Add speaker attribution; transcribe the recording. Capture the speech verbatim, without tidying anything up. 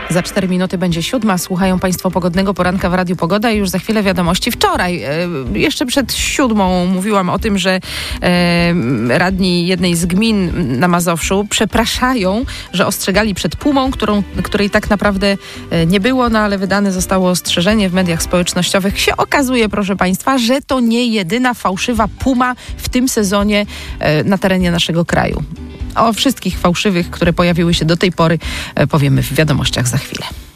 Speaker 1: Za cztery minuty będzie siódma. Słuchają Państwo pogodnego poranka w Radiu Pogoda i już za chwilę wiadomości. Wczoraj, e, jeszcze przed siódmą mówiłam o tym, że e, radni jednej z gmin na Mazowszu przepraszają, że ostrzegali przed pumą, którą, której tak naprawdę e, nie było, no ale wydane zostało ostrzeżenie w mediach społecznościowych. Się okazuje, proszę Państwa, że to nie jedyna fałszywa puma w tym sezonie e, na terenie naszego kraju. O wszystkich fałszywych, które pojawiły się do tej pory, e, powiemy w wiadomościach za chwilę.